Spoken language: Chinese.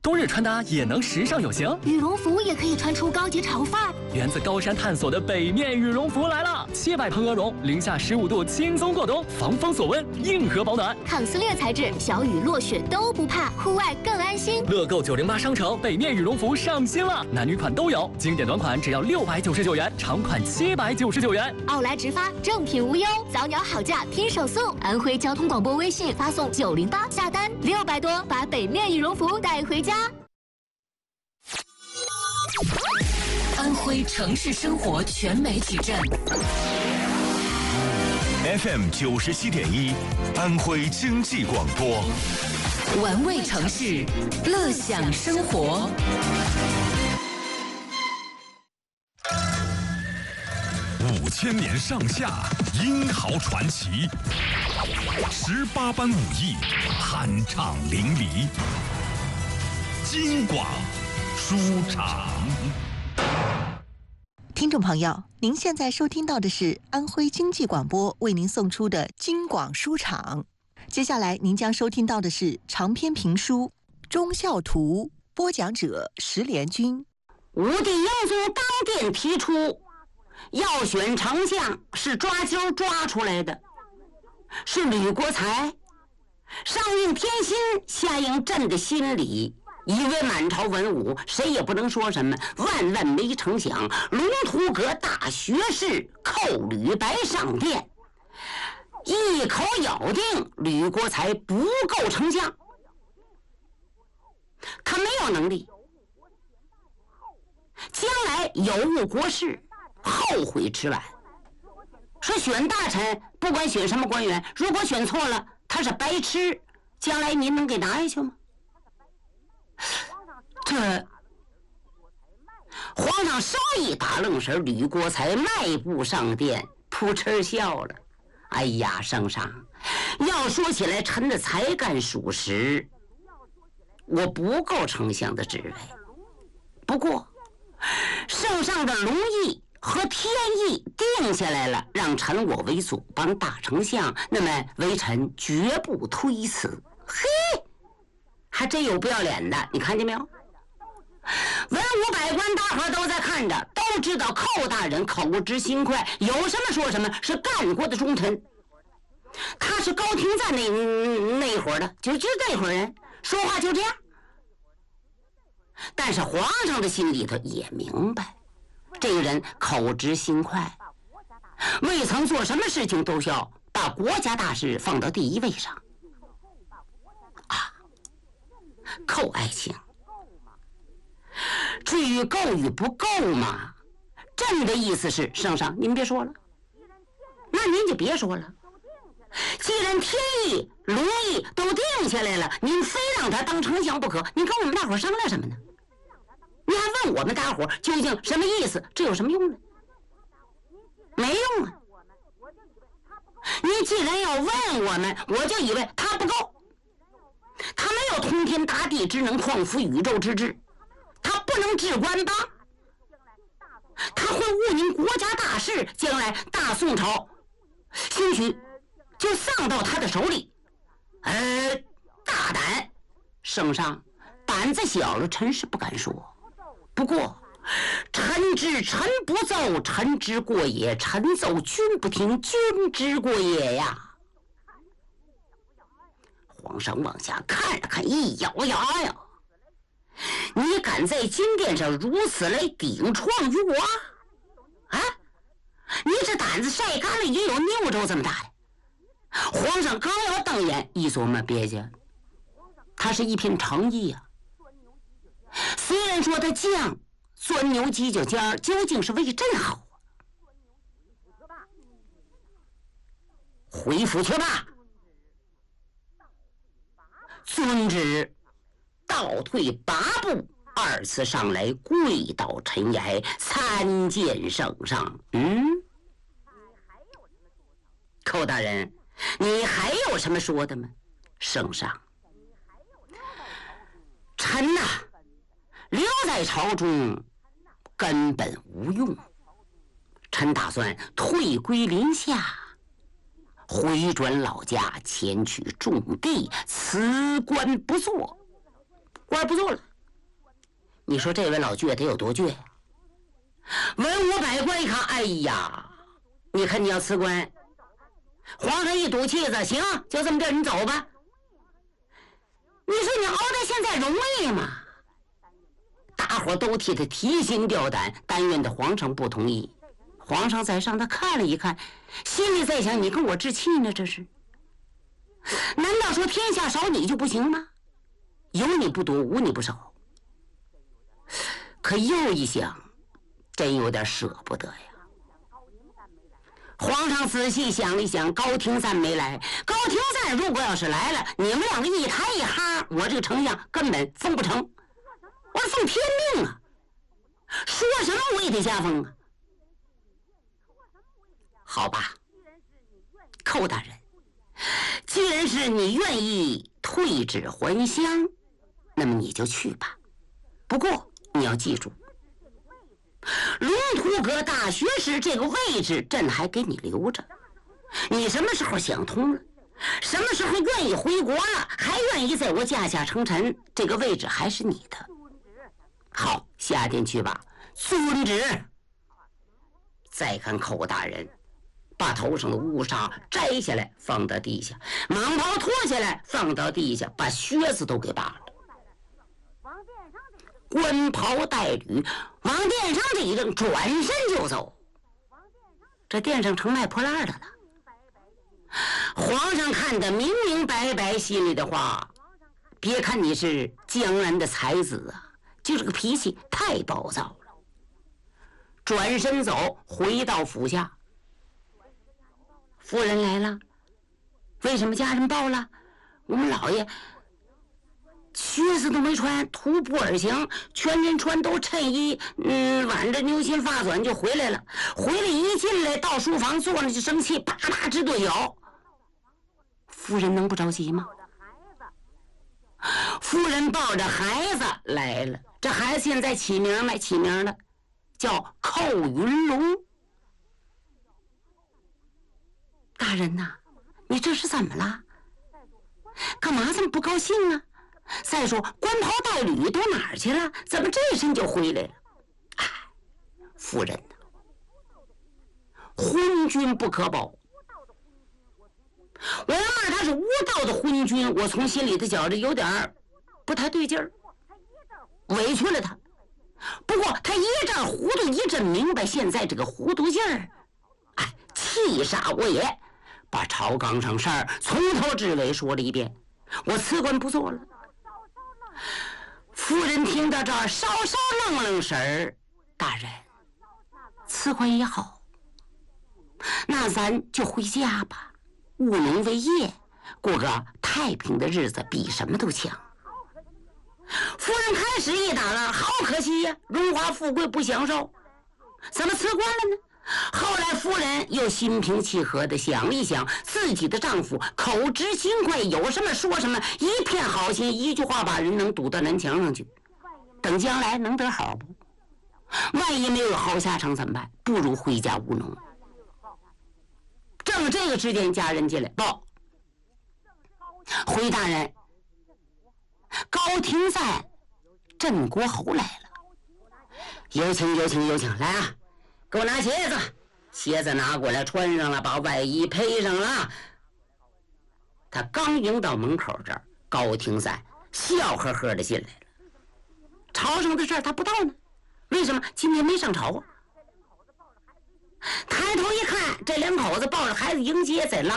冬日穿搭也能时尚有型， 羽绒服也可以穿出高级潮范儿。 源自高山探索的北面羽绒服来了，700蓬鹅绒，零下15度轻松过冬，防风锁温，硬核保暖， 抗撕裂材质，小雨落雪都不怕，户外更安心。 乐购908商城北面羽绒服上新了，男女款都有，经典短款只要699元，长款799元。 奥莱直发，正品无忧，早鸟好价拼手速。安徽交通广播微信发送908下单，600多把北面羽绒服带回家。 安徽城市生活全媒体站 FM 97.1，安徽经济广播， 玩味城市，乐享生活。 5000年上下，英豪传奇，18般武艺，酣畅淋漓。京广书场。 听众朋友，您现在收听到的是安徽经济广播为您送出的京广书场。接下来您将收听到的是长篇评书《忠孝图》，播讲者石连军。 武帝英宗当殿提出，要选丞相是抓阄抓出来的，是吕国才。上应天心，下应朕的心理。以为满朝文武谁也不能说什么，万万没成想，龙图阁大学士寇吕白上殿，一口咬定吕国才不够丞相，他没有能力，将来有误国事，后悔迟晚。说选大臣，不管选什么官员，如果选错了，他是白痴，将来您能给拿下去吗？这皇上稍一打愣神，吕国才迈步上殿，扑哧笑了。哎呀，圣上，要说起来，臣的才干属实，我不够丞相的职位。不过，圣上的龙意和天意定下来了，让臣我为左帮大丞相，那么微臣绝不推辞。嘿，还真有不要脸的，你看见没有？文武百官大伙都在看着，都知道寇大人口直心快，有什么说什么，是干过的忠臣。他是高廷赞那会儿的，就那会儿人说话就这样。但是皇上的心里头也明白，这个人口直心快，未曾做什么事情都要把国家大事放到第一位上。啊，寇爱卿，至于够与不够嘛，朕的意思是，圣上您别说了，那您就别说了。既然天意龙意都定下来了，您非让他当丞相不可，您跟我们大伙商量什么呢？您还问我们大伙究竟什么意思？这有什么用呢？没用啊！您既然要问我们，我就以为他不够，他没有通天达地之能，匡扶宇宙之志，他不能治官邦，他会误您国家大事，将来大宋朝兴许就丧到他的手里。大胆，圣上胆子小了，臣是不敢说。不过臣知臣不奏，臣之过也；臣奏君不听，君之过也呀。皇上往下看了看，一咬牙呀，你敢在金殿上如此来顶撞于我啊？你这胆子晒干了也有牛州这么大呀！皇上刚要瞪眼，一琢磨别介，他是一片诚意啊。虽然说他犟钻牛犄角尖儿，究竟是为朕好啊。回府去吧。遵旨，倒退8步，2次上来，跪倒尘崖，参见圣上。寇大人，你还有什么说的吗？圣上，臣呐，留在朝中根本无用，臣打算退归临夏，回转老家，前去种地，辞官不做。官不做了， 你说这位老倔得有多倔呀？文武百官一看，哎呀，你看你要辞官，皇上一赌气子，行，就这么地，你走吧。你说你熬到现在容易吗？大伙都替他提心吊胆，但愿的皇上不同意。皇上在上，他看了一看，心里在想：你跟我置气呢？这是？难道说天下少你就不行吗？有你不多，无你不少。可又一想，真有点舍不得呀。皇上仔细想了一想，高廷赞没来。高廷赞如果要是来了，你们两个一抬一哈，我这个丞相根本封不成。我奉天命啊，说什么我也得加封啊。好吧，寇大人，既然是你愿意退旨还乡，那么你就去吧。不过你要记住，龙图阁大学士这个位置朕还给你留着，你什么时候想通了，什么时候愿意回国了，还愿意在我驾下称臣，这个位置还是你的。好，下殿去吧。遵旨。再看寇大人把头上的乌纱摘下来放到地下，蟒袍脱下来放到地下，把靴子都给扒了，官袍带履往殿上这一扔，转身就走。这殿上成卖破烂的了。皇上看得明明白白，心里的话，别看你是江南的才子啊，就这个脾气太暴躁了。转身走，回到府下。夫人来了，为什么家人报了？我们老爷靴子都没穿，徒步而行，全身穿都衬衣，挽着牛心发短就回来了。回来一进来到书房坐着就生气，叭叭直跺脚。夫人能不着急吗？夫人抱着孩子来了，这孩子现在起名了，起名了，叫寇云龙。大人呐，你这是怎么了？干嘛这么不高兴啊？再说官袍带履都哪儿去了？怎么这身就回来了？哎，夫人呐，昏君不可保。我要骂他是无道的昏君，我从心里的觉着有点不太对劲儿，委屈了他。不过他一阵糊涂，一阵明白，现在这个糊涂劲儿，哎，气煞我也。把朝纲上事儿从头至尾说了一遍，我辞官不做了。夫人听到这儿，稍稍愣愣神儿。大人，辞官也好，那咱就回家吧，务农为业，过个太平的日子，比什么都强。夫人开始一打了，好可惜呀，荣华富贵不享受，怎么辞官了呢？后来夫人又心平气和地想一想，自己的丈夫口直心快，有什么说什么，一片好心，一句话把人能堵到南墙上去。等将来能得好不？万一没有好下场怎么办？不如回家务农。正这个之间，家人进来报：回大人，高廷赞镇国侯来了。有请有请有请，来啊，给我拿鞋子，鞋子拿过来穿上了，把外衣披上了。他刚迎到门口这儿，高廷赞笑呵呵的进来了。朝上的事儿他不到呢，为什么今天没上朝啊？抬头一看，这两口子抱着孩子迎接，在廊